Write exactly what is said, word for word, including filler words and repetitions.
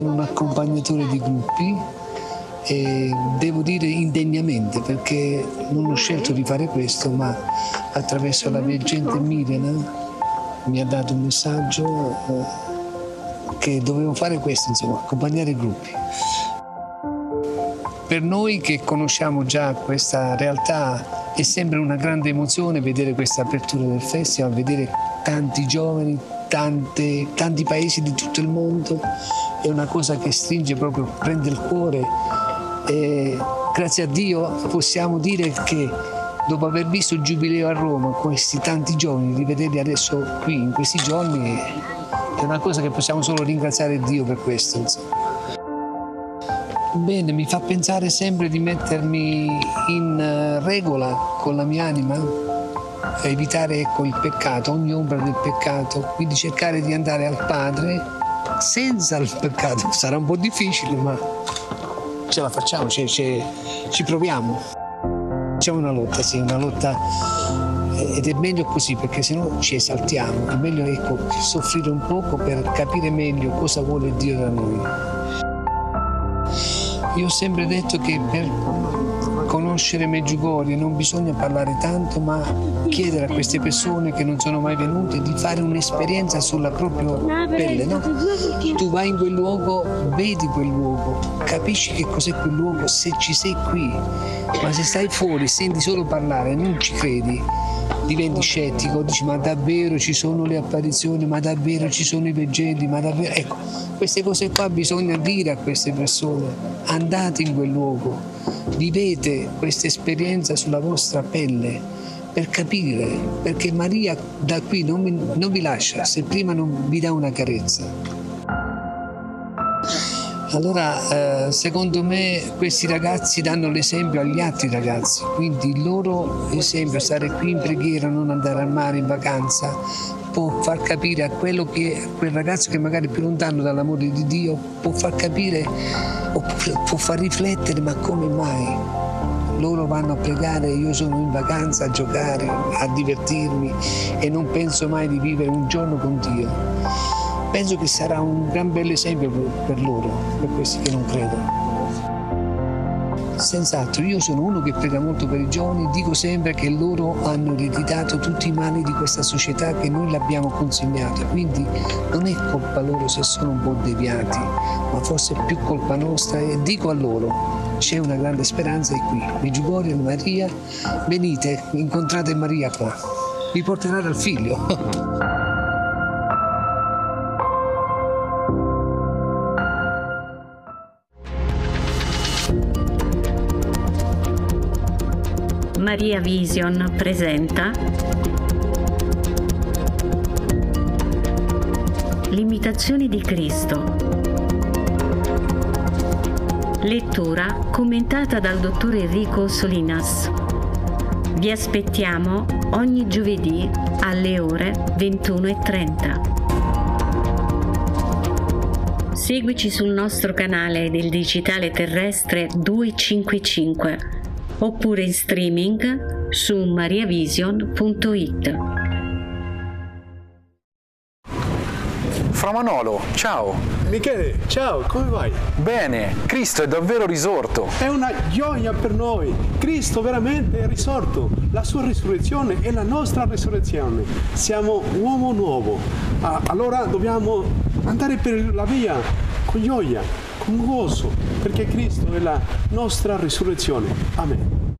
Un accompagnatore di gruppi e devo dire indegnamente, perché non ho scelto di fare questo, ma attraverso la veggente Miriam mi ha dato un messaggio eh, che dovevo fare questo, insomma, accompagnare i gruppi. Per noi che conosciamo già questa realtà è sempre una grande emozione vedere questa apertura del festival, vedere tanti giovani, tante, tanti paesi di tutto il mondo, è una cosa che stringe proprio, prende il cuore e grazie a Dio possiamo dire che dopo aver visto il Giubileo a Roma, questi tanti giovani, rivederli adesso qui in questi giorni, è una cosa che possiamo solo ringraziare Dio per questo, insomma. Bene, mi fa pensare sempre di mettermi in regola con la mia anima, evitare ecco, il peccato, ogni ombra del peccato, quindi cercare di andare al Padre senza il peccato. Sarà un po' difficile, ma ce la facciamo, ci, ci, ci proviamo. C'è una lotta, sì, una lotta ed è meglio così perché sennò ci esaltiamo. È meglio ecco, soffrire un poco per capire meglio cosa vuole Dio da noi. Io ho sempre detto che per conoscere Medjugorje non bisogna parlare tanto, ma chiedere a queste persone che non sono mai venute di fare un'esperienza sulla propria pelle, no? Tu vai in quel luogo, vedi quel luogo, capisci che cos'è quel luogo se ci sei qui, ma se stai fuori, senti solo parlare, non ci credi, diventi scettico, dici ma davvero ci sono le apparizioni, ma davvero ci sono i veggelli, ma davvero... Ecco, queste cose qua bisogna dire a queste persone, andate in quel luogo, vivete questa esperienza sulla vostra pelle per capire, perché Maria da qui non vi, non vi lascia se prima non vi dà una carezza. Allora, eh, secondo me questi ragazzi danno l'esempio agli altri ragazzi, quindi il loro esempio, stare qui in preghiera, non andare al mare in vacanza, può far capire a quello che quel ragazzo che magari è più lontano dall'amore di Dio, può far capire o può far riflettere, ma come mai? Loro vanno a pregare e io sono in vacanza a giocare, a divertirmi e non penso mai di vivere un giorno con Dio. Penso che sarà un gran bel esempio per loro, per questi che non credono. Senz'altro, io sono uno che prega molto per i giovani, dico sempre che loro hanno ereditato tutti i mali di questa società che noi l'abbiamo consegnato, quindi non è colpa loro se sono un po' deviati, ma forse è più colpa nostra e dico a loro, c'è una grande speranza è qui, Medjugorje, Maria, venite, incontrate Maria qua, vi porterà dal figlio. Maria Vision presenta L'imitazione di Cristo. Lettura commentata dal dottor Enrico Solinas. Vi aspettiamo ogni giovedì alle ore ventuno e trenta. Seguici sul nostro canale del digitale terrestre duecentocinquantacinque oppure in streaming su mariavision punto it. Fra Manolo, ciao! Michele, ciao, come vai? Bene, Cristo è davvero risorto. È una gioia per noi. Cristo veramente è risorto. La sua risurrezione è la nostra risurrezione. Siamo uomo nuovo. Ah, allora dobbiamo andare per la via con gioia, con gozo, perché Cristo è la nostra risurrezione. Amen.